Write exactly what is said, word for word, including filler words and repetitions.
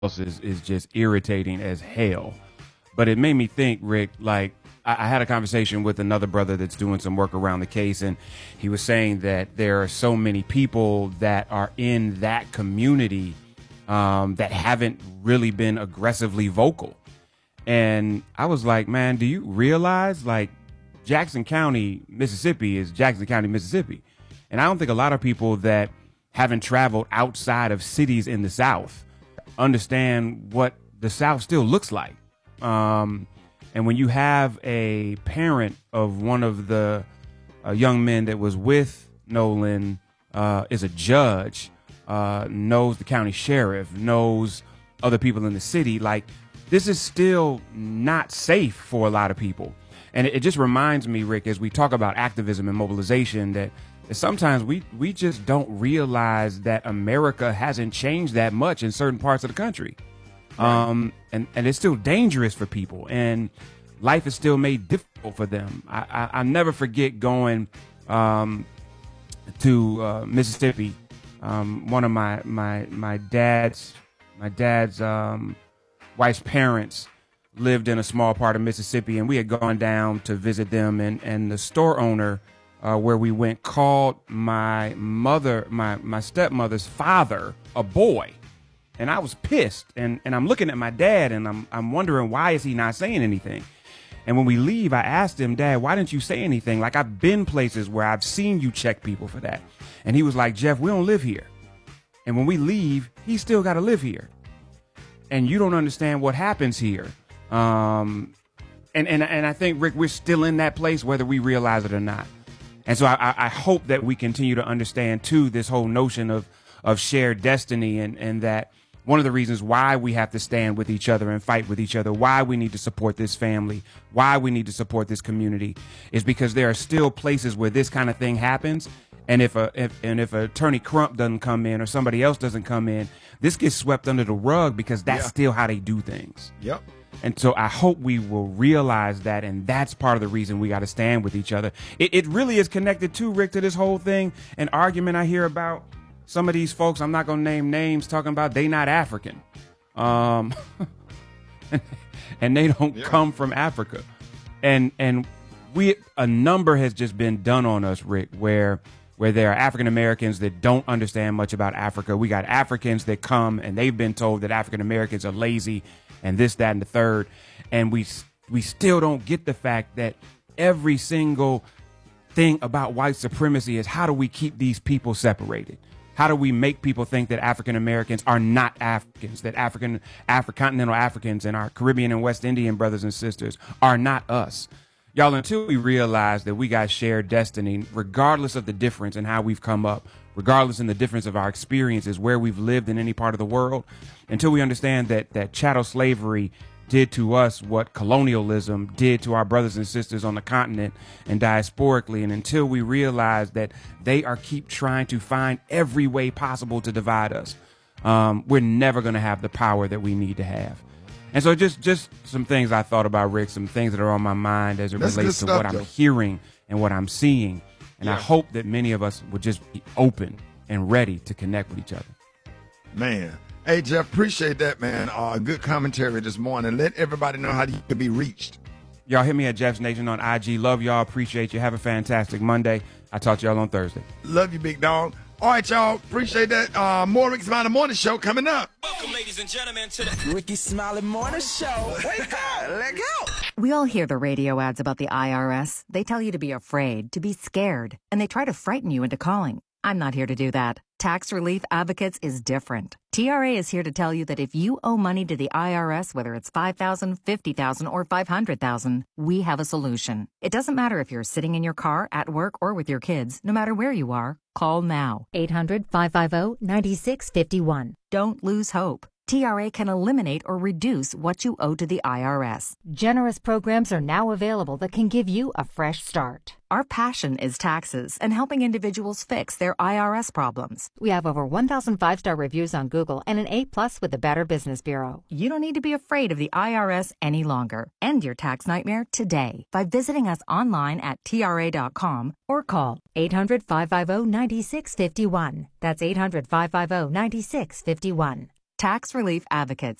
else is, is just irritating as hell. But it made me think, Rick, like I, I had a conversation with another brother that's doing some work around the case, and he was saying that there are so many people that are in that community um, that haven't really been aggressively vocal. And I was like, man, do you realize like Jackson County, Mississippi is Jackson County, Mississippi. And I don't think a lot of people that haven't traveled outside of cities in the South understand what the South still looks like. Um, and when you have a parent of one of the uh, young men that was with Nolan, uh, is a judge, uh, knows the county sheriff, knows other people in the city, like this is still not safe for a lot of people. And it, it just reminds me, Rick, as we talk about activism and mobilization, that, that sometimes we, we just don't realize that America hasn't changed that much in certain parts of the country. Um, and, and it's still dangerous for people, and life is still made difficult for them. I, I, I never forget going um, to uh, Mississippi. Um, one of my, my, my dad's, my dad's um, wife's parents lived in a small part of Mississippi, and we had gone down to visit them, and, and the store owner uh, where we went called my mother, my, my stepmother's father, a boy. And I was pissed, and, and I'm looking at my dad, and I'm I'm wondering, why is he not saying anything? And when we leave, I asked him, Dad, why didn't you say anything? Like, I've been places where I've seen you check people for that. And he was like, Jeff, we don't live here. And when we leave, he still got to live here. And you don't understand what happens here. Um, and, and, and I think, Rick, we're still in that place, whether we realize it or not. And so I, I hope that we continue to understand, too, this whole notion of, of shared destiny, and, and that one of the reasons why we have to stand with each other and fight with each other, why we need to support this family, why we need to support this community, is because there are still places where this kind of thing happens. And if a if, and if Attorney Crump doesn't come in, or somebody else doesn't come in, this gets swept under the rug, because that's yeah. still how they do things. Yep. And so I hope we will realize that, and that's part of the reason we got to stand with each other. It, it really is connected too, Rick, to this whole thing, an argument I hear about some of these folks, I'm not going to name names, talking about they not African. Um, and they don't yeah. come from Africa. And and we a number has just been done on us, Rick, where where there are African Americans that don't understand much about Africa. We got Africans that come and they've been told that African Americans are lazy and this, that, and the third. And we we still don't get the fact that every single thing about white supremacy is, how do we keep these people separated? How do we make people think that African Americans are not Africans, that African, Afro continental Africans and our Caribbean and West Indian brothers and sisters are not us? Y'all, until we realize that we got shared destiny, regardless of the difference in how we've come up, regardless in the difference of our experiences, where we've lived in any part of the world, until we understand that that chattel slavery did to us what colonialism did to our brothers and sisters on the continent and diasporically, and until we realize that they are keep trying to find every way possible to divide us, um, we're never going to have the power that we need to have. And so just just some things I thought about, Rick, some things that are on my mind as it That's relates to stuff, what I'm though. hearing and what I'm seeing. And yeah. I hope that many of us would just be open and ready to connect with each other. Man. Hey, Jeff, appreciate that, man. Uh, good commentary this morning. Let everybody know how you can be reached. Y'all hit me at Jeff's Nation on I G. Love y'all. Appreciate you. Have a fantastic Monday. I'll talk to y'all on Thursday. Love you, big dog. All right, y'all. Appreciate that. Uh, more Ricky Smiley Morning Show coming up. Welcome, ladies and gentlemen, to the Ricky Smiley Morning Show. Wake up. Let go. We all hear the radio ads about the I R S. They tell you to be afraid, to be scared, and they try to frighten you into calling. I'm not here to do that. Tax Relief Advocates is different. T R A is here to tell you that if you owe money to the I R S, whether it's five thousand dollars, fifty thousand dollars, or five hundred thousand dollars, we have a solution. It doesn't matter if you're sitting in your car, at work, or with your kids. No matter where you are, call now. eight hundred, five five zero, nine six five one. Don't lose hope. T R A can eliminate or reduce what you owe to the I R S. Generous programs are now available that can give you a fresh start. Our passion is taxes and helping individuals fix their I R S problems. We have over one thousand five-star reviews on Google and an A plus with the Better Business Bureau. You don't need to be afraid of the I R S any longer. End your tax nightmare today by visiting us online at T R A dot com or call eight hundred, five five zero, nine six five one. That's eight hundred, five five zero, nine six five one. Tax Relief Advocates.